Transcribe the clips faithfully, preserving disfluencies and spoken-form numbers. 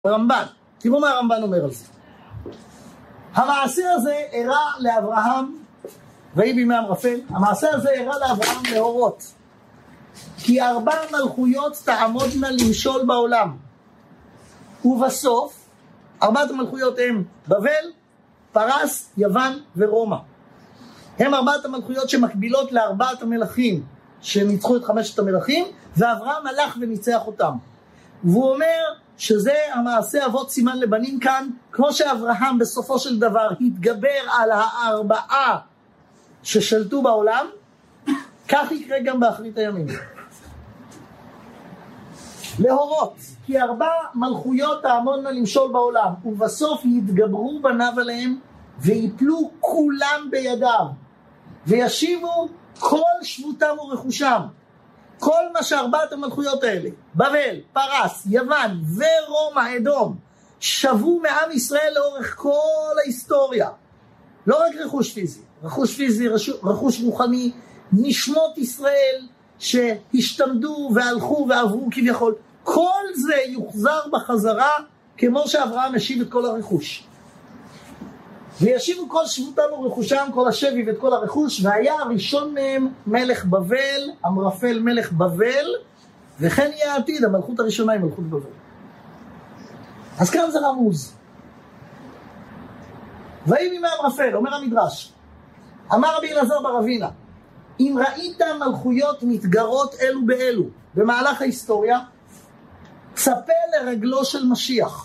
רמב"ן, תראו מה הרמב"ן אומר על זה. המעשה הזה הראה לאברהם, ויהי בימי אמרפל, המעשה הזה הראה לאברהם להורות כי ארבע מלכויות תעמודנה למשול בעולם, ובסוף ארבעת המלכויות הם בבל, פרס, יוון ורומא. הם ארבעת המלכויות שמקבילות לארבעת המלכים שניצחו את חמשת המלכים, ואברהם הלך וניצח אותם. והוא אומר שזה המעשה אבות סימן לבנים כאן, כמו שאברהם בסופו של דבר התגבר על הארבעה ששלטו בעולם, כך יקרה גם באחרית הימים. להורות כי ארבע מלכויות תעמודנה למשול בעולם, ובסוף יתגברו בניו עליהם ויפלו כולם בידיו, וישיבו כל שבותם ורכושם. כל מה שארבעת המלכויות האלה, בבל, פרס, יוון ורומא, אדום, שבו מעם ישראל לאורך כל ההיסטוריה. לא רק רכוש פיזי, רכוש פיזי, רכוש רוחני, נשמות ישראל שהשתמדו והלכו ועברו כביכול. כל זה יוחזר בחזרה כמו שאברהם השיב את כל הרכוש. וישיבו כל שבותם ורכושם, כל השבי ואת כל הרכוש, והיה הראשון מהם מלך בבל, אמרפל מלך בבל, וכן יהיה העתיד, המלכות הראשונה היא מלכות בבל. אז כאן זה רמוז. ויהי בימי אמרפל, אומר המדרש, אמר רבי אלעזר בר אבינה, אם ראית מלכויות מתגרות אלו באלו במהלך ההיסטוריה, צפה לרגלו של משיח.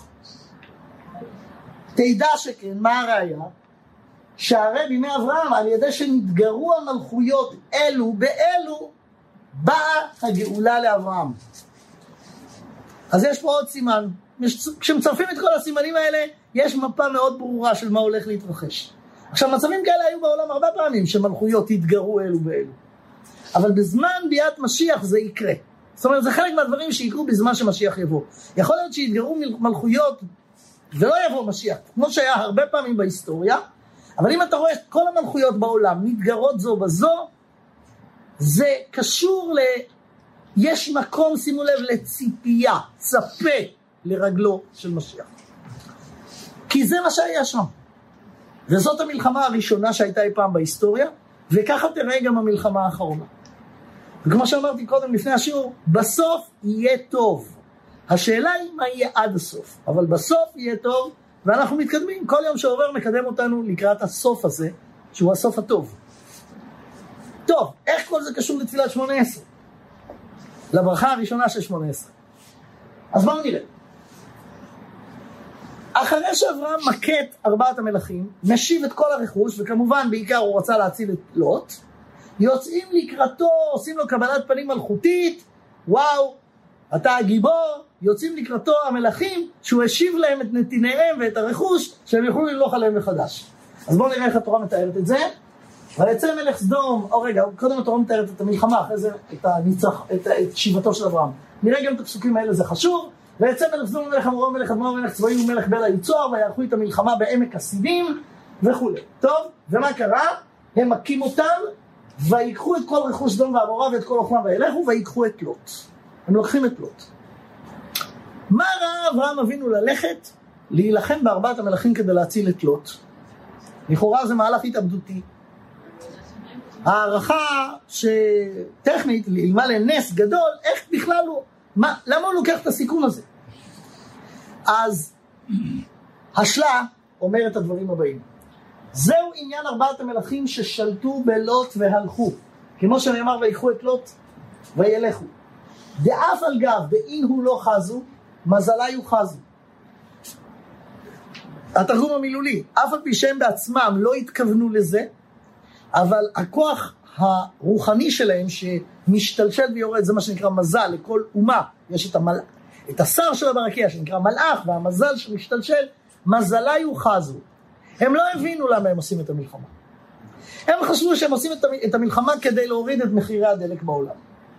תדע שכן, מה הראיה? שהרי בימי אברהם, על ידי שנתגרו המלכויות אלו באלו, באה הגאולה לאברהם. אז יש פה עוד סימן. כשמצרפים את כל הסימנים האלה, יש מפה מאוד ברורה של מה הולך להתרחש. עכשיו, מצבים כאלה היו בעולם הרבה פעמים, שמלכויות התגרו אלו באלו. אבל בזמן ביאת משיח זה יקרה. זאת אומרת, זה חלק מהדברים שיקרו בזמן שמשיח יבוא. יכול להיות שיתגרו מלכויות ולא יבוא משיח, כמו שהיה הרבה פעמים בהיסטוריה, אבל אם אתה רואה את כל המלכויות בעולם מתגרות זו בזו, זה קשור ל... יש מקום, שימו לב, לציפייה, צפה לרגלו של משיח. כי זה מה שהיה שם. וזאת המלחמה הראשונה שהייתה אי פעם בהיסטוריה, וככה תראה גם המלחמה האחרונה. וכמו שאמרתי קודם לפני השיעור, בסוף יהיה טוב. השאלה היא מה יהיה עד הסוף, אבל בסוף יהיה טוב, ואנחנו מתקדמים. כל יום שעובר מקדם אותנו לקראת הסוף הזה, שהוא הסוף הטוב. טוב, איך כל זה קשור לתפילת שמונה עשרה? לברכה הראשונה של שמונה עשרה. אז בואו נראה. אחרי שאברהם מקט ארבעת המלכים, משיב את כל הרכוש, וכמובן בעיקר הוא רצה להציל את לוט, יוצאים לקראתו, עושים לו קבלת פנים מלכותית, וואו, אתה הגיבור, יוצאים לקראתו המלכים, שהוא השיב להם את נתיניהם ואת הרכוש, שהם יוכלו ללוך עליהם מחדש. אז בואו נראה איך התורה מתארת את זה. ויצא מלך סדום, או רגע, קודם התורה מתארת את המלחמה, אחרי זה את הניצח, את, את שיבתו של אברהם. נראה גם את הפסוקים האלה, זה חשוב. ויצא מלך סדום, מלך עמורה, מלך אדמה, מלך צבאי ומלך בלה יצוער, ויערכו את המלחמה בעמק הסידים וכו'. טוב, ומה קרה? הם מכים אותם, ויקחו את כל רכוש סדום ועמורה ואת כל אוכלם וילכו, ויקחו את לוט. הם לוקחים את לוט. מה ראה אברהם אבינו ללכת? להילחם בארבעת המלכים כדי להציל את לוט. לכאורה זה מהלך התאבדותי. הערכה שטכנית, למה לנס גדול, איך בכלל הוא, מה, למה הוא לוקח את הסיכון הזה? אז השלה אומר את הדברים הבאים. זהו עניין ארבעת המלכים ששלטו בלוט והלכו. כמו שנאמר, ויקחו את לוט וילכו. דאף על גב, דאין הוא לא חזו, מזלה יוחזו. התרגום המילולי, אף על פי שהם בעצמם לא התכוונו לזה, אבל הכוח הרוחני שלהם שמשתלשל ויורד, זה מה שנקרא מזל. לכל אומה יש את, המל... את השר של הברקיה שנקרא מלאך, והמזל שמשתלשל, מזלה יוחזו. הם לא הבינו למה הם עושים את המלחמה. הם חשבו שהם עושים את המלחמה כדי להוריד את מחירי הדלק בעולם.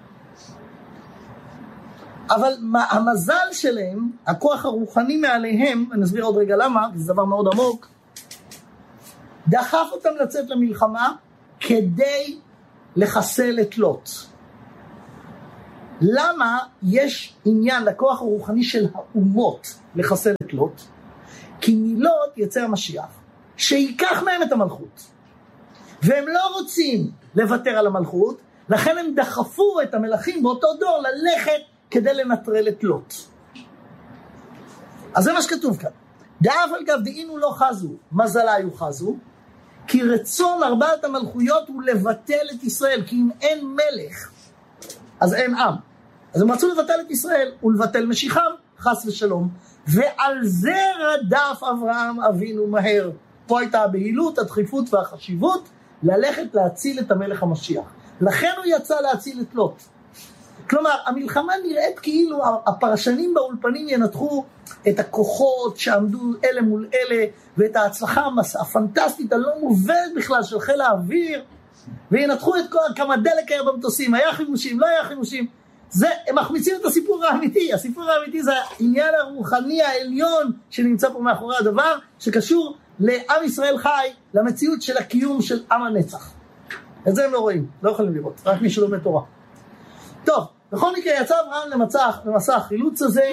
אבל המזל שלהם, הכוח הרוחני מעליהם, אני אסביר עוד רגע למה, כי זה דבר מאוד עמוק, דחף אותם לצאת למלחמה כדי לחסל את לוט. למה יש עניין לכוח הרוחני של האומות לחסל את לוט? כי מלוט יצא המשיח שיקח מהם את המלכות, והם לא רוצים לוותר על המלכות, לכן הם דחפו את המלכים באותו דור ללכת כדי לנטרל את לוט. אז זה מה שכתוב כאן. דאף על גב דאינו לא חזו, מזלה היו חזו, כי רצון ארבעת המלכויות הוא לבטל את ישראל, כי אם אין מלך, אז אין עם. אז הם רצו לבטל את ישראל ולבטל משיחם, חס ושלום. ועל זה רדף אברהם אבינו מהר. פה הייתה הבהילות, הדחיפות והחשיבות, ללכת להציל את המלך המשיח. לכן הוא יצא להציל את לוט. כלומר, המלחמה נראית כאילו הפרשנים באולפנים ינתחו את הכוחות שעמדו אלה מול אלה, ואת ההצלחה הפנטסטית הלא מובנת בכלל של חיל האוויר, וינתחו את כל, כמה דלק היה במטוסים, היה חימושים, לא היה חימושים. זה, הם מחמיצים את הסיפור האמיתי. הסיפור האמיתי זה העניין הרוחני העליון שנמצא פה מאחורי הדבר, שקשור לעם ישראל חי, למציאות של הקיום של עם הנצח. את זה הם לא רואים, לא יכולים לראות, רק מי שלומד תורה. טוב, בכל מקרה יצא אברהם למצע, למסע החילוץ הזה,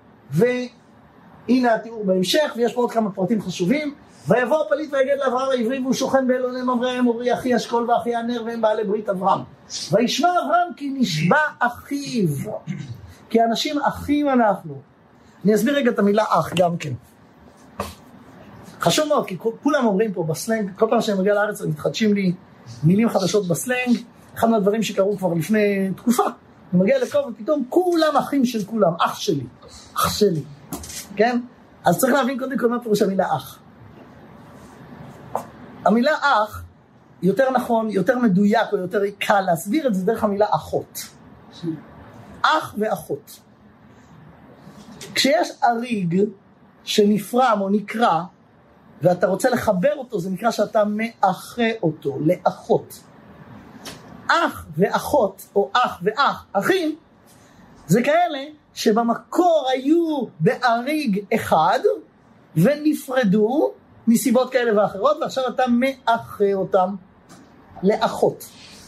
והנה התיאור בהמשך, ויש פה עוד כמה פרטים חשובים. ויבוא הפליט ויגד לאברהם העברי, והוא שוכן באלוני ממרא, אמורי אחי אשכול ואחי הנר, והם בעלי ברית אברהם. וישמע אברהם כי נשבע אחיו, כי אנשים אחים אנחנו. אני אסביר רגע את המילה אח גם כן. חשוב מאוד, כי כולם אומרים פה בסלנג, כל פעם שאני מגיע לארץ מתחדשים לי מילים חדשות בסלנג. אחד מהדברים שקרו כבר לפני תקופה, אני מגיע לפה ופתאום כולם אחים של כולם, אח שלי, אח שלי, כן? אז צריך להבין קודם כל מה פירוש המילה אח. המילה אח, יותר נכון, יותר מדויק או יותר קל להסביר את זה דרך המילה אחות. אח ואחות. כשיש אריג שנפרם או נקרא, ואתה רוצה לחבר אותו, זה נקרא שאתה מאחה אותו, לאחות. אח ואחות, או אח ואח, אחים, זה כאלה שבמקור היו באריג אחד, ונפרדו מסיבות כאלה ואחרות, ועכשיו אתה מאחה אותם לאחות.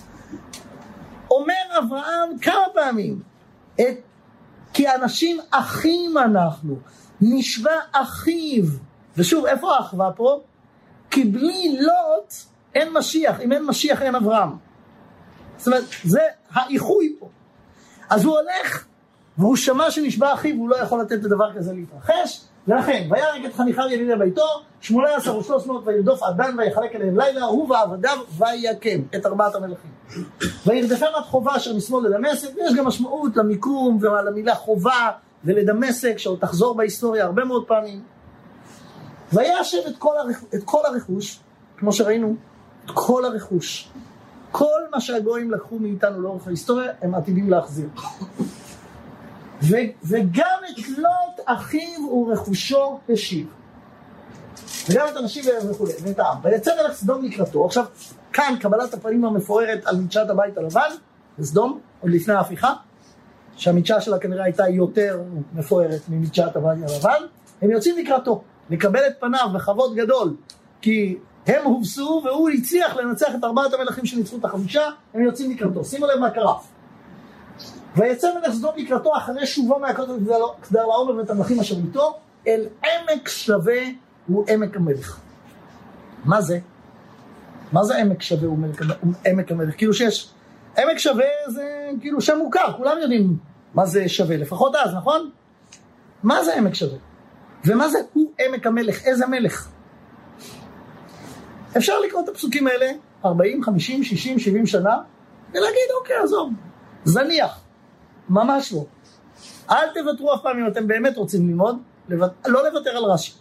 אומר אברהם כמה פעמים, את, כי אנשים אחים אנחנו, נשבע אחיו, ושוב, איפה האחווה פה? כי בלי לוט אין משיח, אם אין משיח אין אברהם. זאת אומרת, זה האיחוי פה. אז הוא הולך, והוא שמע שנשבע אחיו, והוא לא יכול לתת את הדבר כזה להתרחש, ולכן, וירק את חניכיו ילידי ביתו, שמונה עשר ושלוש מאות וירדוף עדן ויחלק אליהם לילה, הוא ועבדיו ויקם את ארבעת המלכים. וירדפם עד חובה אשר משמאל לדמשק, ויש גם משמעות למיקום ולמילה חובה ולדמשק, שעוד תחזור בהיסטוריה הרבה מאוד פעמים. וישב את כל, הרכ... את כל הרכוש, כמו שראינו, את כל הרכוש. כל מה שהגויים לקחו מאיתנו לאורך ההיסטוריה, הם עתידים להחזיר. ו... וגם את לוט אחיו ורכושו השיב. וגם את אנשים וכו', ואת העם. ויצא מלך סדום לקראתו. עכשיו, כאן קבלת הפנים המפוארת על מדשאת הבית הלבן, בסדום, עוד לפני ההפיכה, שהמדשאה שלה כנראה הייתה יותר מפוארת ממדשאת הבית הלבן, הם יוצאים לקראתו. לקבל את פניו בכבוד גדול, כי הם הובסו והוא הצליח לנצח את ארבעת המלכים שניצחו את החמישה, הם יוצאים לקראתו. שימו לב מה קרה. ויצא מלך סדום לקראתו אחרי שובו מהכותל כדר לעומר ואת המלכים אשר איתו, אל עמק שווה הוא עמק המלך. מה זה? מה זה עמק שווה הוא עמק המלך? כאילו שיש, עמק שווה זה כאילו שם מוכר, כולם יודעים מה זה שווה, לפחות אז, נכון? מה זה עמק שווה? ומה זה הוא עמק המלך? איזה מלך? אפשר לקרוא את הפסוקים האלה ארבעים, חמישים, שישים, שבעים שנה ולהגיד אוקיי, עזוב, זניח, ממש לא. אל תוותרו אף פעם אם אתם באמת רוצים ללמוד, לא לוותר על רש"י.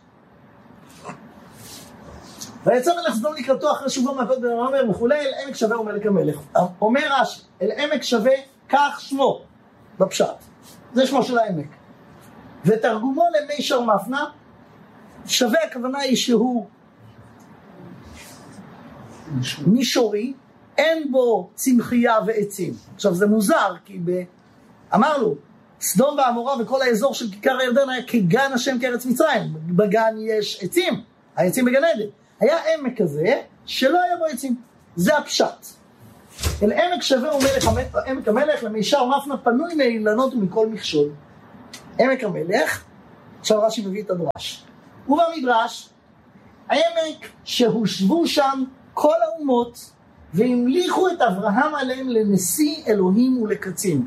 ויצא מלך סדום לקראתו אחרי שובו מהכותל לעומר וכולי, אל עמק שווה הוא מלך המלך. אומר רש"י, אל עמק שווה כך שמו, בפשט. זה שמו של העמק. ותרגומו למישר מפנה, שווה הכוונה היא שהוא מישורי, אין בו צמחייה ועצים. עכשיו זה מוזר, כי ב... אמרנו, סדום ועמורה וכל האזור של כיכר הירדן היה כגן השם כארץ מצרים. בגן יש עצים, העצים בגן עדן. היה עמק כזה שלא היה בו עצים. זה הפשט. אל עמק שווה ומלך עמק המלך למישר ומפנה פנוי מאילנות ומכל מכשול. עמק המלך, עכשיו רש"י מביא את הדרש. ובמדרש, עמק שהושבו שם כל האומות והמליכו את אברהם עליהם לנשיא אלוהים ולקצין.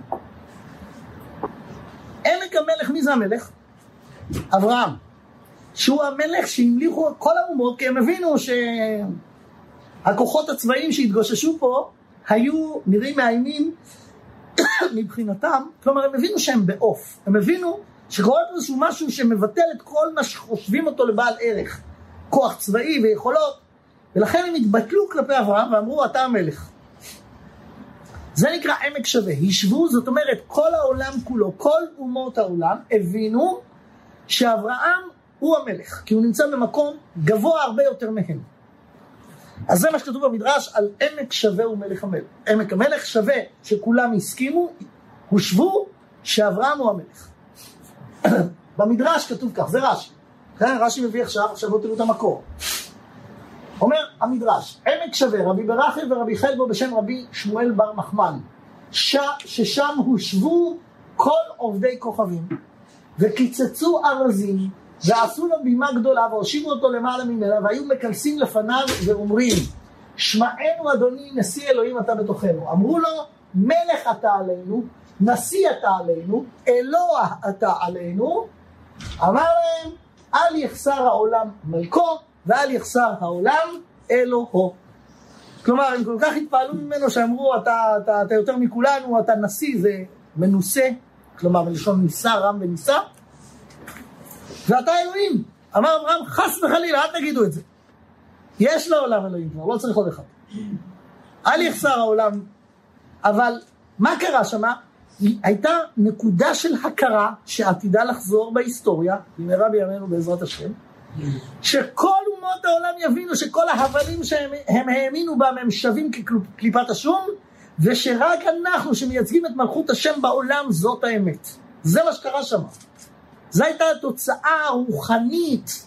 עמק המלך, מי זה המלך? אברהם. שהוא המלך שהמליכו כל האומות, כי הם הבינו שהכוחות הצבאיים שהתגוששו פה היו נראים מאיימים מבחינתם, כלומר הם הבינו שהם באוף, הם הבינו שקורה פה איזשהו משהו שמבטל את כל מה שחושבים אותו לבעל ערך, כוח צבאי ויכולות, ולכן הם התבטלו כלפי אברהם ואמרו אתה המלך. זה נקרא עמק שווה. הישבו, זאת אומרת כל העולם כולו, כל אומות העולם הבינו שאברהם הוא המלך, כי הוא נמצא במקום גבוה הרבה יותר מהם. אז זה מה שכתוב במדרש על עמק שווה ומלך המלך. עמק המלך שווה שכולם הסכימו, הושבו שאברהם הוא המלך. במדרש כתוב כך, זה רש"י. רש"י מביא עכשיו, עכשיו לא תראו את המקור. אומר המדרש, עמק שווה, רבי ברחי ורבי חלבו בשם רבי שמואל בר נחמן, ש... ששם הושבו כל עובדי כוכבים, וקיצצו ארזים, ועשו לו בימה גדולה, והושיבו אותו למעלה ממנה, והיו מקלסים לפניו ואומרים, שמענו אדוני נשיא אלוהים אתה בתוכנו. אמרו לו, מלך אתה עלינו, נשיא אתה עלינו, אלוה אתה עלינו. אמר להם, אל יחסר העולם מלכו, ואל יחסר העולם אלוהו. כלומר, הם כל כך התפעלו ממנו שאמרו, אתה, אתה, אתה יותר מכולנו, אתה נשיא, זה מנוסה, כלומר, מלשון ניסה, רם וניסה, ואתה אלוהים. אמר אברהם, חס וחלילה, אל תגידו את זה. יש לעולם אלוהים כבר, לא צריך עוד אחד. אל יחסר העולם. אבל מה קרה שמה? הייתה נקודה של הכרה שעתידה לחזור בהיסטוריה, במהרה בימינו בעזרת השם, שכל אומות העולם יבינו שכל ההבלים שהם האמינו בהם הם שווים כקליפת השום, ושרק אנחנו שמייצגים את מלכות השם בעולם זאת האמת. זה מה שקרה שם. זו הייתה התוצאה הרוחנית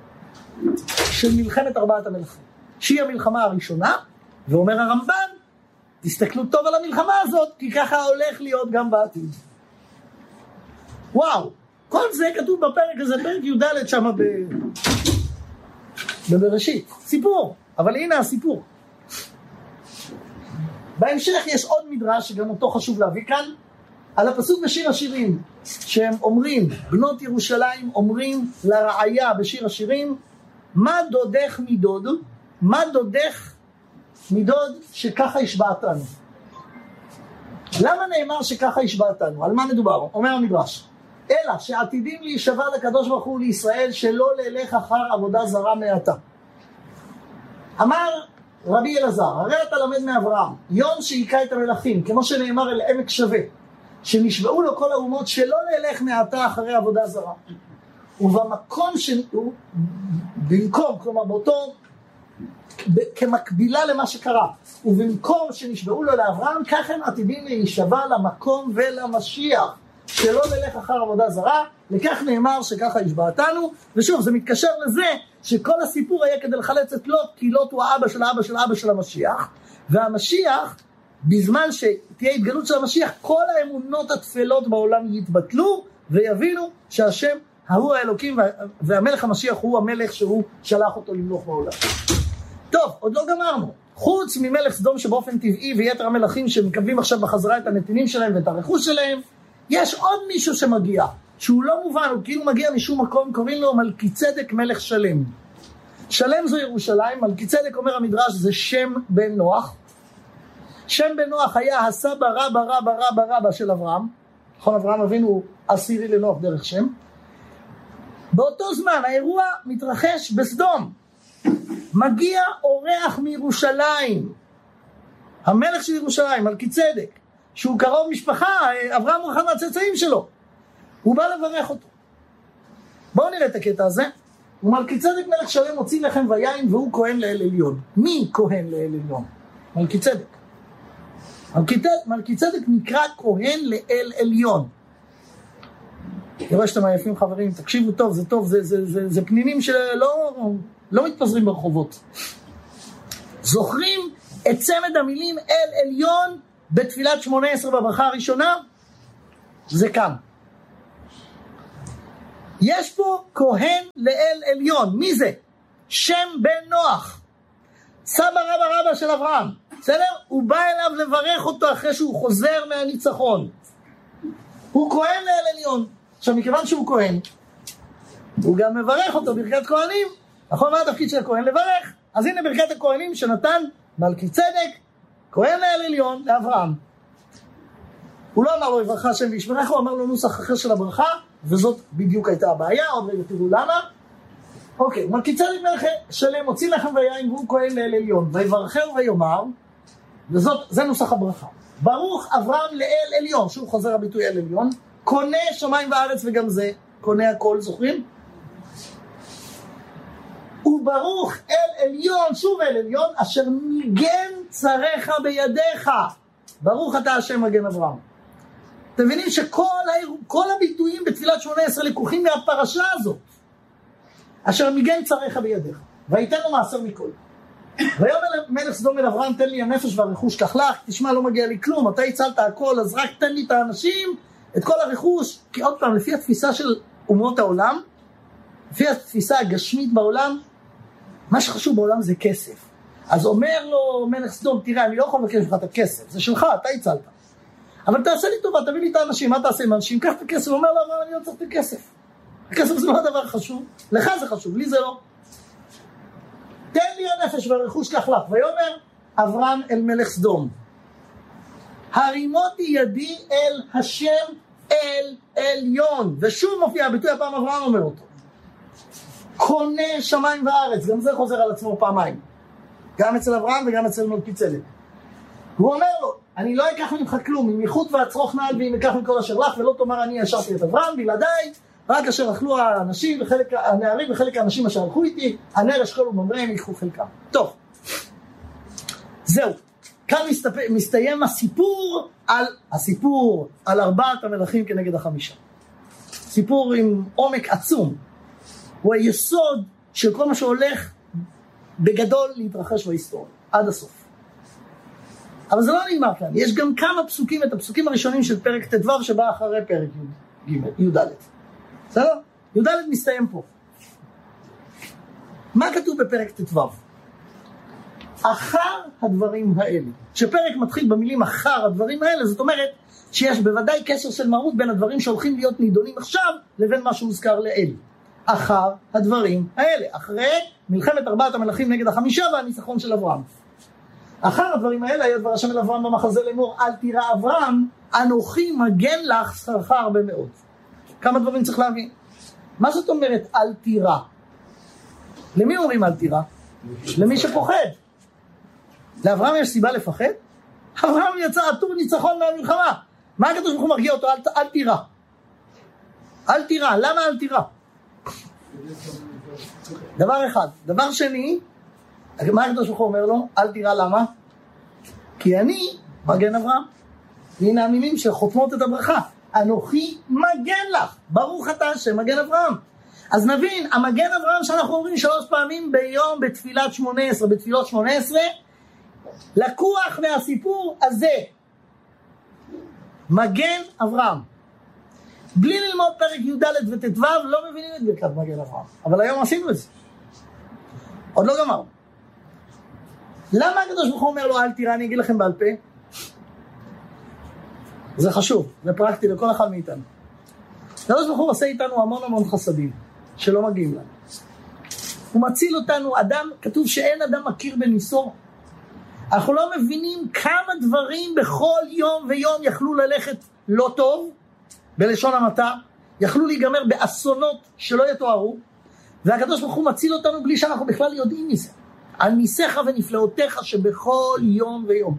של מלחמת ארבעת המלכים, שהיא המלחמה הראשונה, ואומר הרמב"ן, תסתכלו טוב על המלחמה הזאת, כי ככה הולך להיות גם בעתיד. וואו, כל זה כתוב בפרק הזה, פרק י"ד שם ב... בבראשית. סיפור, אבל הנה הסיפור. בהמשך יש עוד מדרש, שגם אותו חשוב להביא כאן, על הפסוק בשיר השירים, שהם אומרים, בנות ירושלים אומרים לרעיה בשיר השירים, מה דודך מדוד? מה דודך מדוד שככה השבעתנו? למה נאמר שככה השבעתנו? על מה מדובר? אומר המדרש, אלא שעתידים להישבע לקדוש ברוך הוא לישראל שלא ללך אחר עבודה זרה מעתה. אמר רבי אלעזר, הרי אתה למד מאברהם, יום שהיכה את המלכים, כמו שנאמר אל עמק שווה, שנשבעו לו כל האומות שלא נלך מעתה אחרי עבודה זרה. ובמקום שהוא, במקום, כלומר באותו, כמקבילה למה שקרה, ובמקום שנשבעו לו לאברהם, כך הם עתידים להישבע למקום ולמשיח, שלא נלך אחר עבודה זרה, לכך נאמר שככה השבעתנו, ושוב זה מתקשר לזה, שכל הסיפור היה כדי לחלץ את לוט, כי לוט הוא האבא של האבא של האבא של המשיח, והמשיח, בזמן שתהיה התגלות של המשיח, כל האמונות התפלות בעולם יתבטלו, ויבינו שהשם הוא האלוקים, והמלך המשיח הוא המלך שהוא שלח אותו למלוך בעולם. טוב, עוד לא גמרנו. חוץ ממלך סדום שבאופן טבעי ויתר המלכים שמקבלים עכשיו בחזרה את הנתינים שלהם ואת הרכוש שלהם, יש עוד מישהו שמגיע, שהוא לא מובן, הוא כאילו מגיע משום מקום, קוראים לו מלכי צדק מלך שלם. שלם זו ירושלים, מלכי צדק אומר המדרש זה שם בן נוח. שם בן נוח היה הסבא רבא רבא רבא רבא של אברהם, נכון, אברהם אבינו עשירי לנוח דרך שם. באותו זמן האירוע מתרחש בסדום, מגיע אורח מירושלים, המלך של ירושלים, מלכי צדק, שהוא קרוב משפחה, אברהם הוא אחד מהצאצאים שלו, הוא בא לברך אותו. בואו נראה את הקטע הזה. ומלכי צדק מלך שלם הוציא לחם ויין, והוא כהן לאל עליון. מי כהן לאל עליון? מלכי צדק. מלכי צדק נקרא כהן לאל עליון. תראה שאתם עייפים חברים, תקשיבו טוב, זה טוב, זה, זה, זה, זה פנינים שלא לא מתפזרים ברחובות. זוכרים את צמד המילים אל עליון בתפילת שמונה עשרה בברכה הראשונה, זה כאן. יש פה כהן לאל עליון. מי זה? שם בן נוח, סבא רבא רבא של אברהם. בסדר? הוא בא אליו לברך אותו אחרי שהוא חוזר מהניצחון. הוא כהן לאל עליון. עכשיו, מכיוון שהוא כהן, הוא גם מברך אותו ברכת כהנים. נכון, מה התפקיד של הכהן? לברך. אז הנה ברכת הכהנים שנתן מלכי צדק, כהן לאל עליון, לאברהם. הוא לא אמר לו יברך השם וישמרך, הוא אמר לו נוסח אחר של הברכה, וזאת בדיוק הייתה הבעיה. עוד רגע תראו למה. אוקיי, מלכי צדק מלך שלם הוציא לחם ויין והוא כהן לאל עליון, ויברכהו ויאמר, וזאת, זה נוסח הברכה. ברוך אברהם לאל עליון, שוב חוזר הביטוי אל עליון, קונה שמיים וארץ, וגם זה קונה הכל, זוכרים? וברוך אל עליון, שוב אל עליון, אשר ניגן צריך בידיך. ברוך אתה השם מגן אברהם. אתם מבינים שכל כל הביטויים בתפילת שמונה עשרה לקוחים מהפרשה הזאת. אשר ניגן צריך בידיך. ויתן לו מעשר מכל. ויאמר מלך סדום אל אברהם, תן לי הנפש והרכוש קח לך. תשמע, לא מגיע לי כלום, אתה הצלת הכל, אז רק תן לי את האנשים, את כל הרכוש. כי עוד פעם, לפי התפיסה של אומות העולם, לפי התפיסה הגשמית בעולם, מה שחשוב בעולם זה כסף. אז אומר לו מלך סדום, תראה, אני לא יכול לבקש לך את הכסף, זה שלך, אתה הצלת. אבל תעשה לי טובה, תביא לי את האנשים, מה תעשה עם האנשים? קח את הכסף, הוא אומר לו, אבל אני לא צריך את הכסף. הכסף זה לא הדבר חשוב, לך זה חשוב, לי זה לא. תן לי הנפש והרכוש קח לך. ויאמר אברהם אל מלך סדום, הרימותי ידי אל השם אל עליון. ושוב מופיע הביטוי, הפעם אברהם אומר אותו, קונה שמיים וארץ. גם זה חוזר על עצמו פעמיים, גם אצל אברהם וגם אצל מלכי צדק. הוא אומר לו, אני לא אקח ממך כלום, אם איכות ואצרוך נעל ואם אקח מכל אשר לך, ולא תאמר אני ישרתי את אברהם בלעדיי, רק אשר אכלו האנשים וחלק הנערים וחלק האנשים אשר הלכו איתי, הנר אשכול וממרא הם ייקחו חלקם. טוב, זהו, כאן מסתפ... מסתיים הסיפור על הסיפור על ארבעת המלכים כנגד החמישה. סיפור עם עומק עצום, הוא היסוד של כל מה שהולך בגדול להתרחש בהיסטוריה עד הסוף. אבל זה לא נגמר כאן, יש גם כמה פסוקים, את הפסוקים הראשונים של פרק ט"ו שבא אחרי פרק י"ד. בסדר? י"ד מסתיים פה. מה כתוב בפרק ט"ו? אחר הדברים האלה. שפרק מתחיל במילים אחר הדברים האלה, זאת אומרת שיש בוודאי קשר של מהות בין הדברים שהולכים להיות נידונים עכשיו לבין מה שמוזכר לאל. אחר הדברים האלה, אחרי מלחמת ארבעת המלכים נגד החמישה והניצחון של אברהם. אחר הדברים האלה היה דבר השם אל אברהם במחזה לאמור, אל תירא אברהם, אנוכי מגן לך שכרך הרבה מאוד. כמה דברים צריך להבין. מה זאת אומרת אל תירא? למי אומרים אל תירא? למי שפוחד. לאברהם יש סיבה לפחד? אברהם יצא עטור ניצחון מהמלחמה. מה הקדוש ברוך הוא מרגיע אותו? אל, אל תירא. אל תירא. למה אל תירא? דבר אחד. דבר שני, מה הקדוש ברוך הוא אומר לו? אל תירא. למה? כי אני מגן אברהם. והנה המילים שחותמות את הברכה. אנוכי מגן לך. ברוך אתה השם מגן אברהם. אז נבין, המגן אברהם שאנחנו אומרים שלוש פעמים ביום בתפילת שמונה עשרה, בתפילות שמונה עשרה, לקוח מהסיפור הזה. מגן אברהם. בלי ללמוד פרק י"ד וט"ו לא מבינים את ברכת מגן אברהם. אבל היום עשינו את זה. עוד לא גמר. למה הקדוש ברוך הוא אומר לו אל תירא? אני אגיד לכם בעל פה. זה חשוב, זה פרקטי לכל אחד מאיתנו. הקדוש ברוך הוא עושה איתנו המון המון חסדים שלא מגיעים לנו. הוא מציל אותנו, אדם, כתוב שאין אדם מכיר בניסו. אנחנו לא מבינים כמה דברים בכל יום ויום יכלו ללכת לא טוב, בלשון המעטה, יכלו להיגמר באסונות שלא יתוארו, והקדוש ברוך הוא מציל אותנו בלי שאנחנו בכלל יודעים מזה. על ניסיך ונפלאותיך שבכל יום ויום.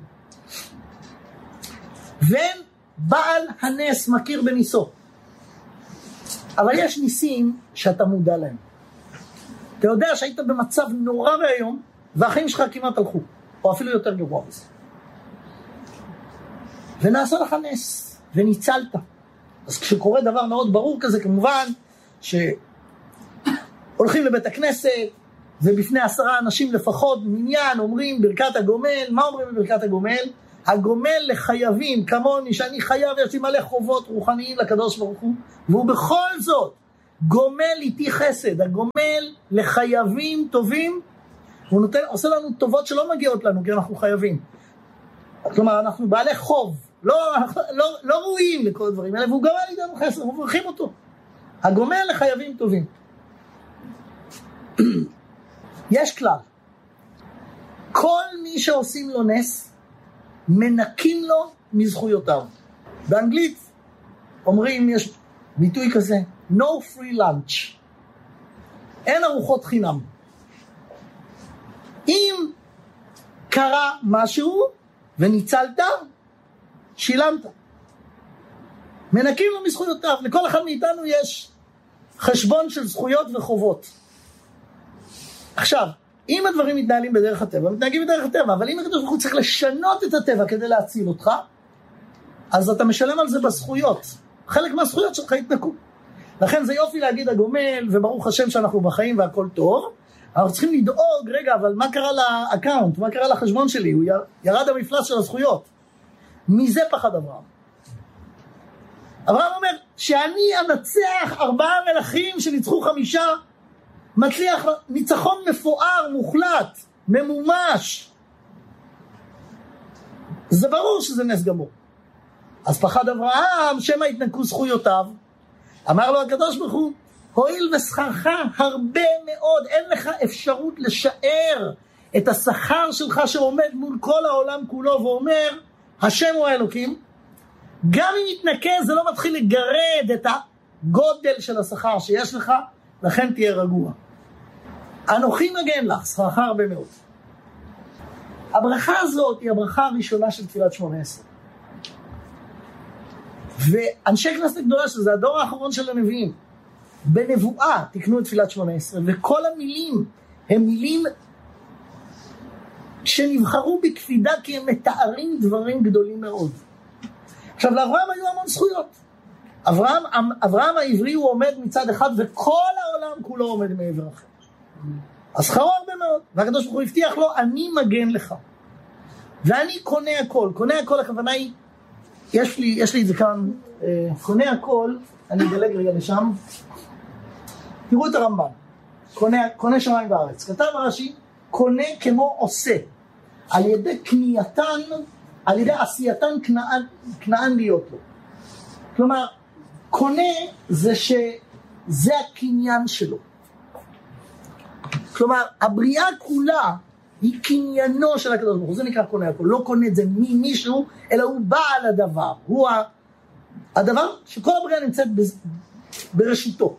ובעל הנס מכיר בניסו. אבל יש ניסים שאתה מודע להם. אתה יודע שהיית במצב נורא והיום, והחיים שלך כמעט הלכו, או אפילו יותר גרוע בזה. ונעשה לך נס, וניצלת. אז כשקורה דבר מאוד ברור כזה, כמובן, שהולכים לבית הכנסת, ובפני עשרה אנשים לפחות מניין אומרים ברכת הגומל. מה אומרים בברכת הגומל? הגומל לחייבים כמוני, שאני חייב, יש לי מלא חובות רוחניים לקדוש ברוך הוא, והוא בכל זאת גומל איתי חסד. הגומל לחייבים טובים, הוא נותן, עושה לנו טובות שלא מגיעות לנו, כי אנחנו חייבים. כלומר, אנחנו בעלי חוב, לא, לא, לא ראויים לכל הדברים האלה, והוא גומל איתנו חסד, אנחנו מברכים אותו. הגומל לחייבים טובים. יש כלל, כל מי שעושים לו נס, מנקים לו מזכויותיו. באנגלית אומרים, יש ביטוי כזה, no free lunch. אין ארוחות חינם. אם קרה משהו וניצלת, שילמת. מנקים לו מזכויותיו. לכל אחד מאיתנו יש חשבון של זכויות וחובות. עכשיו, אם הדברים מתנהלים בדרך הטבע, מתנהגים בדרך הטבע, אבל אם הקדוש ברוך הוא צריך לשנות את הטבע כדי להציל אותך, אז אתה משלם על זה בזכויות. חלק מהזכויות שלך התנקו. לכן זה יופי להגיד הגומל, וברוך השם שאנחנו בחיים והכל טוב. אנחנו צריכים לדאוג, רגע, אבל מה קרה לאקאונט? מה קרה לחשבון שלי? הוא ירד המפלס של הזכויות. מזה פחד אברהם. אברהם אומר, שאני אנצח ארבעה מלכים שניצחו חמישה, מצליח ניצחון מפואר, מוחלט, ממומש. זה ברור שזה נס גמור. אז פחד אברהם, שמא התנקו זכויותיו, אמר לו הקדוש ברוך הוא, הואיל ושכרך הרבה מאוד, אין לך אפשרות לשער את השכר שלך שעומד מול כל העולם כולו, ואומר, השם הוא האלוקים, גם אם יתנקה זה לא מתחיל לגרד את הגודל של השכר שיש לך, לכן תהיה רגוע. אנוכי מגן לך, שכרך הרבה מאוד. הברכה הזאת היא הברכה הראשונה של תפילת שמונה עשרה. ואנשי כנסת גדולה, שזה הדור האחרון של הנביאים, בנבואה תקנו את תפילת שמונה עשרה, וכל המילים הם מילים שנבחרו בקפידה, כי הם מתארים דברים גדולים מאוד. עכשיו, לאברהם היו המון זכויות. אברהם, אברהם העברי הוא עומד מצד אחד, וכל העולם כולו עומד מעבר אחר. אז שכרו הרבה מאוד, והקדוש ברוך הוא הבטיח לו, אני מגן לך. ואני קונה הכל. קונה הכל, הכוונה היא, יש לי, יש לי את זה כאן, אה, קונה הכל, אני אדלג רגע לשם. תראו את הרמב"ן, קונה, קונה שמיים וארץ. כתב רש"י, קונה כמו עושה, על ידי קנייתן, על ידי עשייתן כנען, כנען להיות לו. כלומר, קונה זה שזה הקניין שלו. כלומר, הבריאה כולה היא קניינו של הקדוש ברוך הוא. זה נקרא קונה הכל. לא קונה את זה ממישהו, אלא הוא בעל הדבר. הוא הדבר שכל הבריאה נמצאת ברשותו.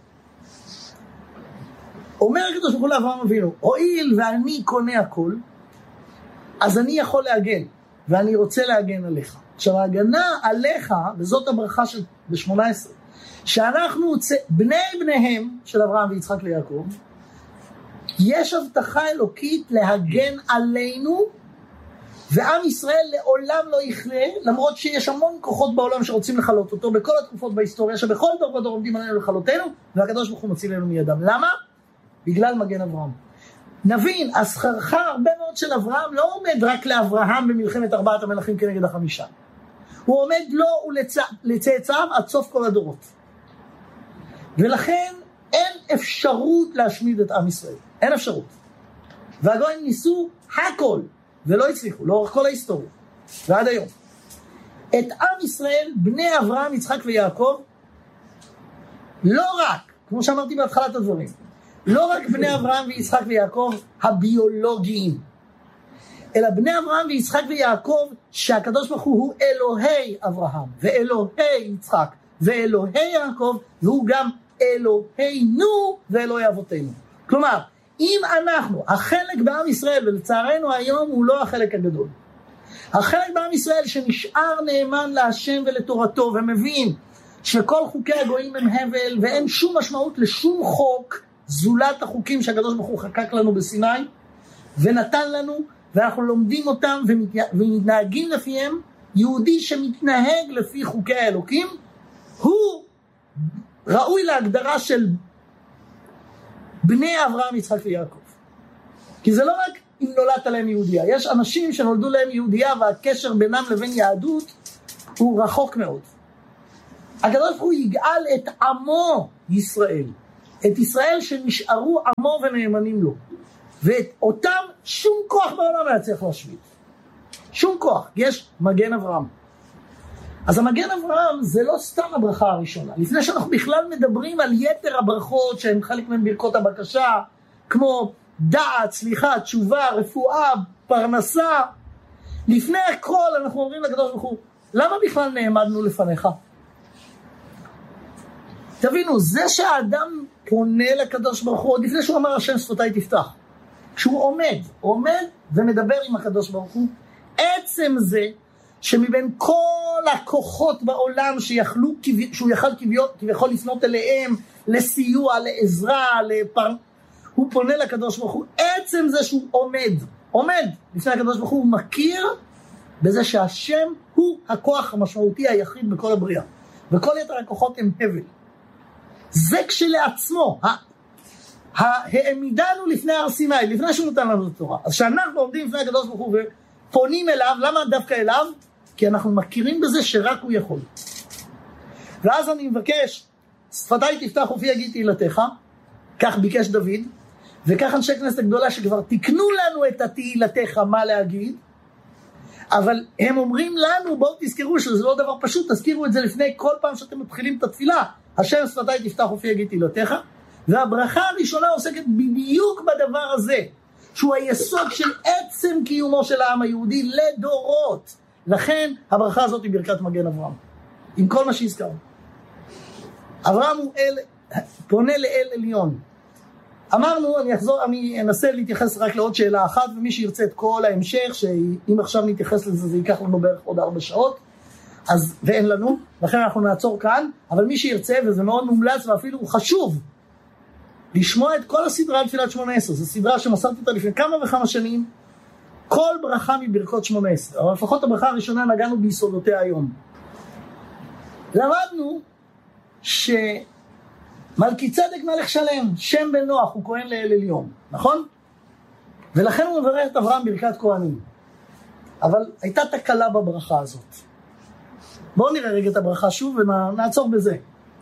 אומר הקדוש ברוך הוא לאברהם אבינו, הואיל ואני קונה הכל, אז אני יכול להגן, ואני רוצה להגן עליך. עכשיו, ההגנה עליך, וזאת הברכה של ב-שמונה עשרה, שאנחנו בני בניהם של אברהם ויצחק ויעקב, יש הבטחה אלוקית להגן עלינו, ועם ישראל לעולם לא יכלה, למרות שיש המון כוחות בעולם שרוצים לחלות אותו, בכל התקופות בהיסטוריה, שבכל דור ודור עומדים עלינו לכלותנו, והקדוש ברוך הוא מציל לנו מידם. למה? בגלל מגן אברהם. נבין, השכרך הרבה מאוד של אברהם לא עומד רק לאברהם במלחמת ארבעת המלכים כנגד החמישה. הוא עומד לו ולצאצאיו עד סוף כל הדורות. ולכן אין אפשרות להשמיד את עם ישראל. אין אפשרות. והגויים ניסו הכל, ולא הצליחו, לאורך כל ההיסטוריה. ועד היום. את עם ישראל, בני אברהם, יצחק ויעקב, לא רק, כמו שאמרתי בהתחלת הדברים, לא רק בני אברהם ויצחק ויעקב הביולוגיים, אלא בני אברהם ויצחק ויעקב שהקדוש ברוך הוא הוא אלוהי אברהם ואלוהי יצחק ואלוהי יעקב, והוא גם אלוהינו ואלוהי אבותינו. כלומר, אם אנחנו, החלק בעם ישראל, ולצערנו היום הוא לא החלק הגדול, החלק בעם ישראל שנשאר נאמן להשם ולתורתו ומבין שכל חוקי הגויים הם הבל ואין שום משמעות לשום חוק זולת החוקים שהקדוש ברוך הוא חקק לנו בסיני ונתן לנו, ואנחנו לומדים אותם ומתנהגים לפיהם, יהודי שמתנהג לפי חוקי האלוקים הוא ראוי להגדרה של בני אברהם, יצחק ויעקב. כי זה לא רק אם נולדת להם יהודיה, יש אנשים שנולדו להם יהודיה והקשר בינם לבין יהדות הוא רחוק מאוד. הקדוש ברוך הוא יגאל את עמו ישראל, את ישראל שנשארו עמו ונאמנים לו, ואת אותם שום כוח בעולם לא יצליח להשמיד, שום כוח. יש מגן אברהם. אז המגן אברהם זה לא סתם הברכה הראשונה, לפני שאנחנו בכלל מדברים על יתר הברכות שהן חלק מן ברכות הבקשה, כמו דעת, סליחה, תשובה, רפואה, פרנסה, לפני הכל אנחנו אומרים לקדוש ברוך הוא, למה בכלל נעמדנו לפניך? תבינו, זה שהאדם פונה לקדוש ברוך הוא, עוד לפני שהוא אמר השם שפתיי תפתח, כשהוא עומד, עומד ומדבר עם הקדוש ברוך הוא, עצם זה שמבין כל הכוחות בעולם שיכלו, שהוא יכל כביכול לפנות אליהם, לסיוע, לעזרה, לפר... הוא פונה לקדוש ברוך הוא, עצם זה שהוא עומד, עומד לפני הקדוש ברוך הוא, הוא מכיר בזה שהשם הוא הכוח המשמעותי היחיד בכל הבריאה, וכל יתר הכוחות הם הבל. זה כשלעצמו, העמידנו לפני הר סיני, לפני שהוא נותן לנו את התורה. אז כשאנחנו עומדים לפני הקדוש ברוך הוא ופונים אליו, למה דווקא אליו? כי אנחנו מכירים בזה שרק הוא יכול. ואז אני מבקש, שפתיי תפתח ופי יגיד תהילתך, כך ביקש דוד, וכך אנשי כנסת הגדולה שכבר תקנו לנו את התהילתך מה להגיד, אבל הם אומרים לנו, בואו תזכרו שזה לא דבר פשוט, תזכירו את זה לפני כל פעם שאתם מתחילים את התפילה, השם שפתיי תפתח ופי יגיד תהילתך, והברכה הראשונה עוסקת בדיוק בדבר הזה, שהוא היסוד של עצם קיומו של העם היהודי לדורות. לכן הברכה הזאת היא ברכת מגן אברהם, עם כל מה שהזכרנו. אברהם הוא אל, פונה לאל עליון. אמרנו, אני אחזור, אני אנסה להתייחס רק לעוד שאלה אחת, ומי שירצה את כל ההמשך, שאם עכשיו נתייחס לזה, זה ייקח לנו בערך עוד ארבע שעות, אז, ואין לנו, לכן אנחנו נעצור כאן, אבל מי שירצה, וזה מאוד מומלץ, ואפילו הוא חשוב, לשמוע את כל הסדרה על תפילת שמונה עשרה, זו סדרה שמסרתי אותה לפני כמה וכמה שנים, כל ברכה מברכות שמונה עשרה, אבל לפחות הברכה הראשונה נגענו ביסודותיה היום. למדנו שמלכי צדק מלך שלם, שם בן נוח, הוא כהן לאל עליון, נכון? ולכן הוא מברך את אברהם ברכת כהנים. אבל הייתה תקלה בברכה הזאת. בואו נראה רגע את הברכה שוב ונעצור בזה.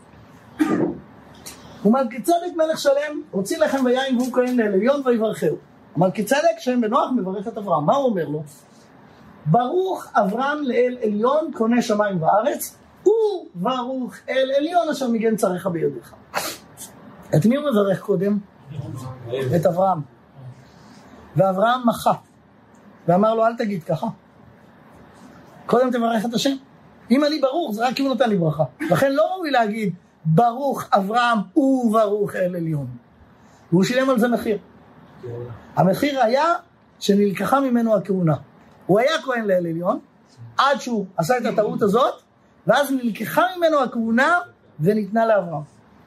ומלכי צדק מלך שלם, הוציא לחם ויין והוא כהן לאל עליון ויברכהו. מלכי צדק שם בן נוח מברך את אברהם. מה הוא אומר לו? ברוך אברהם לאל עליון קונה שמיים וארץ, וברוך אל עליון אשר מגן צריך בידיך. את מי הוא מברך קודם? את אברהם. ואברהם מחה ואמר לו אל תגיד ככה, קודם תברך את השם. אם אני ברוך זה רק כי הוא נותן לי ברכה, לכן לא ראוי להגיד ברוך אברהם וברוך אל עליון. והוא שילם על זה מחיר. המחיר היה שנלקחה ממנו הכהונה. הוא היה כהן לאל עליון עד שהוא עשה את הטעות הזאת, ואז נלקחה ממנו הכהונה וניתנה לאברהם.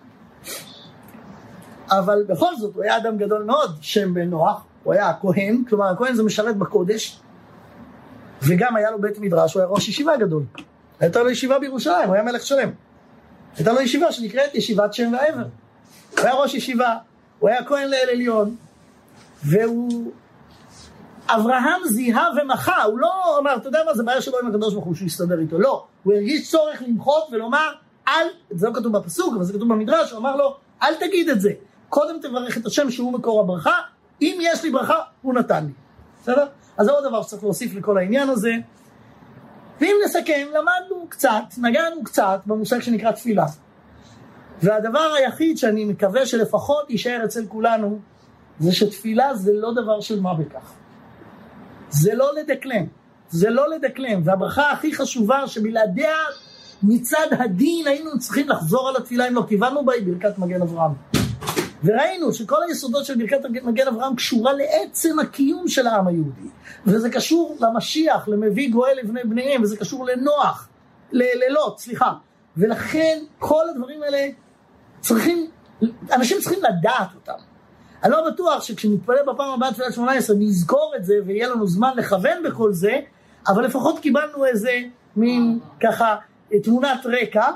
אבל בכל זאת הוא היה אדם גדול מאוד, שם בן נוח, הוא היה הכהן, כלומר הכהן זה משרת בקודש, וגם היה לו בית מדרש, הוא היה ראש ישיבה גדול. הייתה לו ישיבה בירושלים, הוא היה מלך שלם. הייתה לו ישיבה שנקראת ישיבת שם ועבר. הוא היה ראש ישיבה, הוא היה כהן לאל עליון, והוא... אברהם זיהה ומחה, הוא לא אמר, אתה יודע מה, זה בעיה שלו עם הקדוש ברוך הוא שהוא יסתדר איתו, לא. הוא הרגיש צורך למחות ולומר, אל, זה לא כתוב בפסוק, אבל זה כתוב במדרש, הוא אמר לו, אל תגיד את זה, קודם תברך את השם שהוא מקור הברכה, אם יש לי ברכה, הוא נתן לי. בסדר? אז זה עוד דבר שצריך להוסיף לכל העניין הזה. ואם נסכם, למדנו קצת, נגענו קצת במושג שנקרא תפילה. והדבר היחיד שאני מקווה שלפחות יישאר אצל כולנו, זה שתפילה זה לא דבר של מה בכך. זה לא לדקלם, זה לא לדקלם, והברכה הכי חשובה שבלעדיה מצד הדין היינו צריכים לחזור על התפילה אם לא כיוונו בה, היא ברכת מגן אברהם. וראינו שכל היסודות של ברכת מגן אברהם קשורה לעצם הקיום של העם היהודי, וזה קשור למשיח, למביא גואל לבני בניהם, וזה קשור לנוח, ללילות, סליחה, ולכן כל הדברים האלה צריכים, אנשים צריכים לדעת אותם. אני לא בטוח שכשנתפלל בפעם הבאה תפילת שמונה עשרה נזכור את זה ויהיה לנו זמן לכוון בכל זה, אבל לפחות קיבלנו איזה מין ככה תמונת רקע,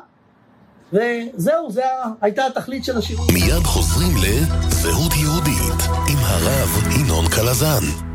וזהו, זה הייתה התכלית של השירות. מיד חוזרים לזהות יהודית עם הרב ינון קלזן.